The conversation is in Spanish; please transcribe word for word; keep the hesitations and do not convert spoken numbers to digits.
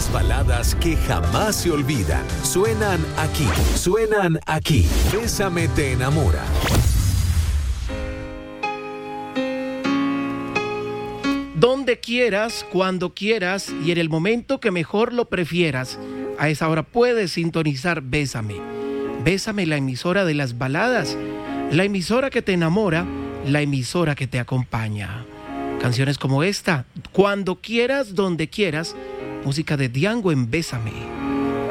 Las baladas que jamás se olvidan. Suenan aquí, suenan aquí. Bésame te enamora. Donde quieras, cuando quieras y en el momento que mejor lo prefieras, a esa hora puedes sintonizar Bésame. Bésame, la emisora de las baladas, la emisora que te enamora, la emisora que te acompaña. Canciones como esta, Cuando quieras, donde quieras, música de Django en Bésame.